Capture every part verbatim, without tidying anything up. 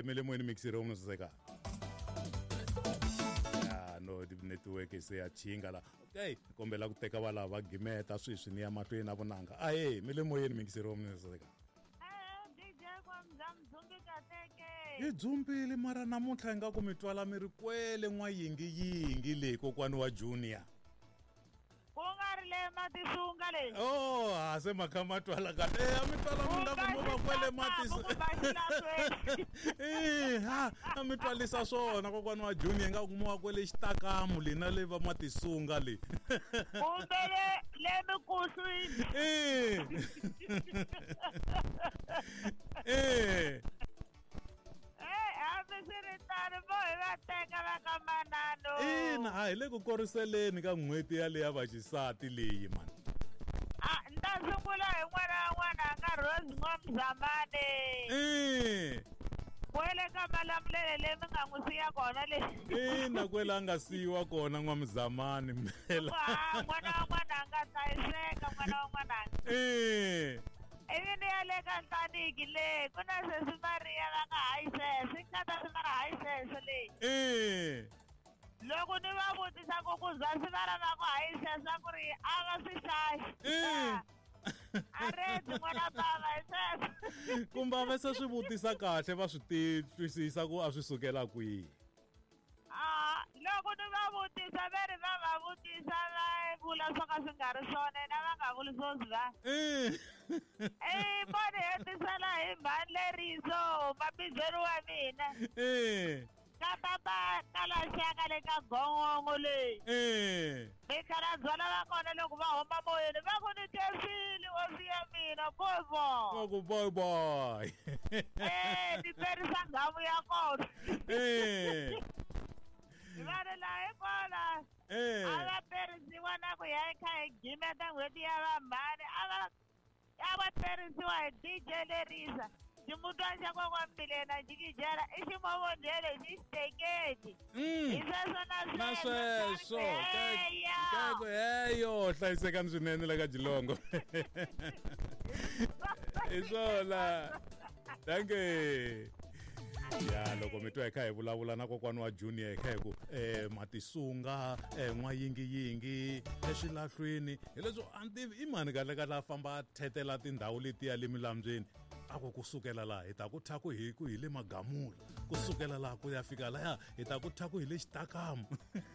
melemo ni mixero mno saseka ya no di network se ya chinga la okay kombela ku teka vala va gimeta swiswi ni ya matweni na vonanga a hey melemo yeni mixero mno saseka yi dzumbile mara namuntlha hi nga ku mi twala mi ri kwele n'wayingi yingi leyi kokwani wa junior ku nga ri le matisunga leyi oh ha se makha ma twala kahle eh a mi twala mi nga ku mo va kwele matisunga eh ha a mi twalisa swona kokwani wa junior hi nga ku mo va kwele xitakamu leyi na le va matisunga leyi kumbe le le mikuswini eh eh ina a hi le ku koriseleni ka n'hweti yaleya vaxisati leyi mani a ni ta sungula hi n'wana wa n'wana a nga Rose Ngomzamani eh kwele ka malamulele leyi mi nga n'wi siya kona leyi ina kwele a nga siyiwa kona N'wamzamani mphela n'wana wa n'wana a nga hlayiseka n'wana wa n'wana eh ivi ni ya le ka Nhlaniki leyi ku na sesi Mariya va nga hayisese i nga ta swi mara hayisese leyi eh loko ni va vutisa ku ku Zasi va lava ku hayisesa ku ri a va swi hlayi a reti n'wana bava hayisesa kumbe va se swi vutisa kahle va swi twisisa ku a swi sukela kwihi Ah, loko ni va vutisa va ri va va vutisa va vula swo ka swi nga ri swona na va nga vuli swo swi va eh mani hetisela hi Mhandleriso mabizelo wa mina eh ka papa ka la xaka le ka Gongongo leyi eh mi khala byala va kona loko va huma moyeni va ku ni tefile osi ya mina boy boy ku boy boy eh ni perisa ndhawu ya kona eh Ivana la ekola eh ava perisiwa na ku ya kha hi gimeta n'hweti ya vamhani ava ava perisiwa hi D J Lerisa ximutwa xa kokwa Mbilena Jikijela i ximovondlele xi xiteketi hi sweswo na sweswo kako heyo hlayisekani swinene le ka Jilongo hi swona danke ya loko mi twa hi kha hi vulavula na kokwani wa junior hi kha hi ku eh matisunga eh n'wayingiyingi eswilahlweni hi leswo a ni tivi i mani kahle kahle a famba a thetela tindhawu letiya le milambyeni a ku kusukela laha hi ta ku thaku hi ku hi le Magamula kusukela laha ku ya fika laya hi ta ku thaku hi le Xitakamu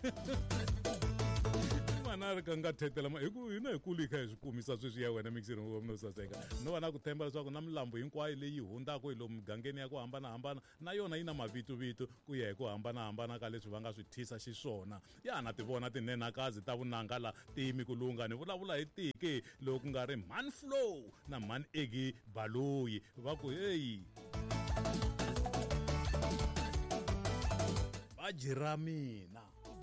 mana ri ka nga thetela hi ku hina hi kuli kha hi swi kumisa sweswi ya wena mixini wo no saseka no va na ku themba leswaku na milambu hinkwayo leyi hundzaka hi lomu mugangeni ya ku hambanahambana na yona yi na mavito-vito ku ya hi ku hambanahambana ka leswi va nga swi thisa xiswona ya na ti vona tinhenakazi ta vunanga la tiyimi kulunga ni vulavula hi tiki loko ku nga ri Man Flow na Man Egi Baloyi va ku heyi baji ra mina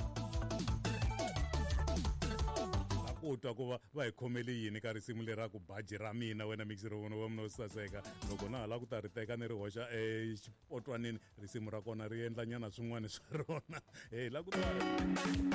kutwa ku va va hi khomele yini ka risimu lera ku baji ra mina wena mixi ro vona wa mina saseka loko na hala ku ta ri teka ni ri hoxa exipotwaneni risimu ra kona ri endla nyana swin'wana swa rona hey la ku ta